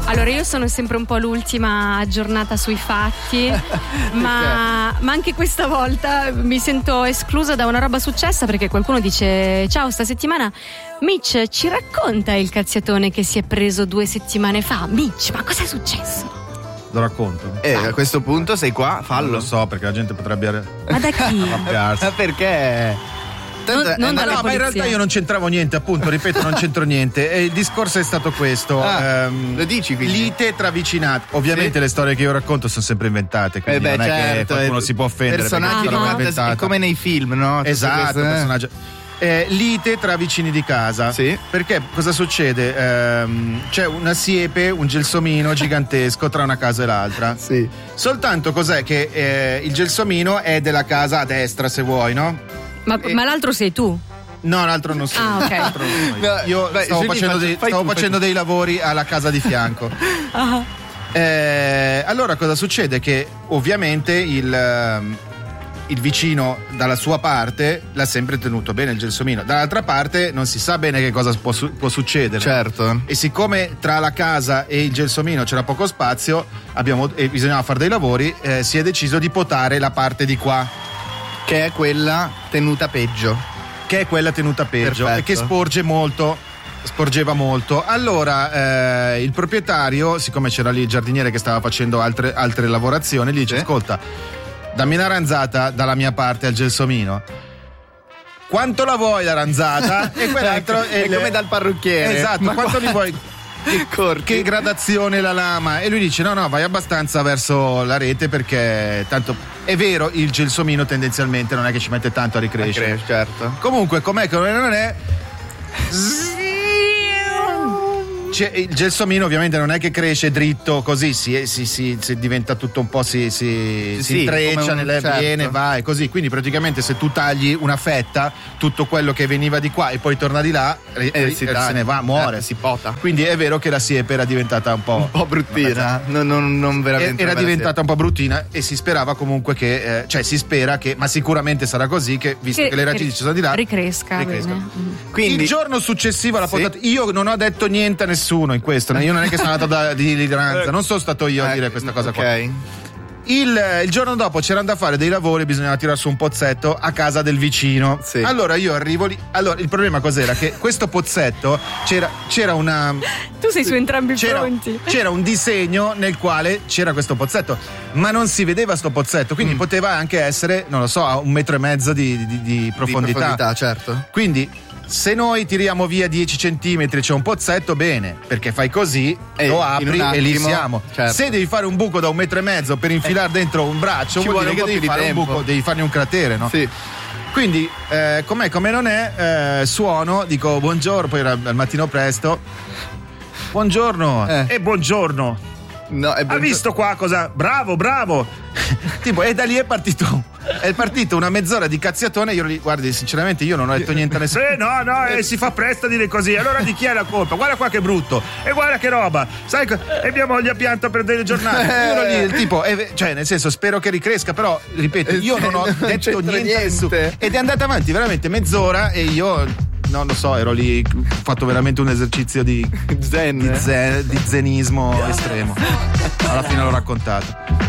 Allora, io sono sempre un po' l'ultima aggiornata sui fatti, ma anche questa volta mi sento esclusa da una roba successa, perché qualcuno dice: ciao, sta settimana Mitch ci racconta il cazziatone che si è preso 2 settimane fa. Mitch, ma cosa è successo? Lo racconto. A questo punto sei qua, fallo. Non lo so, perché la gente potrebbe Ma da chi? arrabbiarsi. Ma perché? Non dalla No, ma in realtà polizia. io non c'entravo niente, appunto, ripeto, non c'entro niente. E il discorso è stato questo. Lo dici quindi? Lite tra vicinato. Ovviamente le storie che io racconto sono sempre inventate, quindi non è che qualcuno si può offendere. Personaggi perché di sono fantasy, inventata. è come nei film, no? Tutte Esatto, queste, personaggio. Lite tra vicini di casa. Sì. Perché cosa succede? C'è una siepe, un gelsomino gigantesco tra una casa e l'altra. Sì. Soltanto cos'è che il gelsomino è della casa a destra, se vuoi, no? Ma l'altro sei tu? No, l'altro non so. Ah, ok. L'altro non sono io. No, Io vai, stavo Giulia, facendo, fai tu. dei lavori alla casa di fianco. Allora cosa succede? Che ovviamente il vicino dalla sua parte l'ha sempre tenuto bene il gelsomino, dall'altra parte non si sa bene che cosa può succedere. Certo. E siccome tra la casa e il gelsomino c'era poco spazio e bisognava fare dei lavori, si è deciso di potare la parte di qua, Che è quella tenuta peggio. Perfetto. E che sporgeva molto. Allora il proprietario, siccome c'era lì il giardiniere che stava facendo altre lavorazioni, gli dice: Sì. ascolta, dammi una ranzata dalla mia parte al gelsomino. Quanto la vuoi la ranzata? E quell'altro è come dal parrucchiere. Esatto, Ma quanto li vuoi? Che gradazione la lama? E lui dice: no, vai abbastanza verso la rete, perché tanto è vero, il gelsomino tendenzialmente non è che ci mette tanto a ricrescere. Certo. Comunque, com'è che non è? Il gelsomino ovviamente non è che cresce dritto così, si diventa tutto un po', si intreccia nelle viene, va e così. Quindi praticamente se tu tagli una fetta, tutto quello che veniva di qua e poi torna di là se ne va, muore, si pota. Quindi è vero che la siepe era diventata un po' bruttina, non veramente. Era diventata un po' bruttina, e si sperava comunque che, si spera che, ma sicuramente sarà così, che visto che le radici ci sono di là, ricresca. Bene. Quindi il giorno successivo alla potata, io non ho detto niente a nessuno in questo, io non è che sono andato di lideranza, non sono stato io a dire questa cosa qua. Il giorno dopo c'erano da fare dei lavori, bisognava tirare su un pozzetto a casa del vicino. Sì. Allora io arrivo lì. Allora il problema cos'era? Che questo pozzetto c'era una. Tu sei su entrambi i fronti. C'era un disegno nel quale c'era questo pozzetto, ma non si vedeva sto pozzetto, quindi poteva anche essere, non lo so, a 1,5 metri di profondità. Certo. Quindi se noi tiriamo via 10 centimetri c'è un pozzetto, bene, perché fai così, lo apri e lì siamo. Certo. Se devi fare un buco da 1,5 metri per infilare dentro un braccio, ci vuol vuole dire un che po' devi più di fare un tempo. buco, devi fargli un cratere, no? Sì. Quindi com'è come non è, suono, dico buongiorno, poi era al mattino presto. Buongiorno. E buongiorno. No, Ha visto qua cosa? Bravo. Tipo, e da lì è partito una mezz'ora di cazziatone. Io lì, guardi, sinceramente io non ho detto niente a nessuno. Si fa presto a dire così. Allora di chi è la colpa? Guarda qua che brutto, e guarda che roba, sai, e mia moglie ha pianto per delle giornate. Io ero lì, il tipo, nel senso, spero che ricresca, però ripeto, io non ho detto niente a nessuno, ed è andata avanti veramente mezz'ora e io non lo so, ero lì, ho fatto veramente un esercizio di zenismo estremo. Alla fine l'ho raccontato.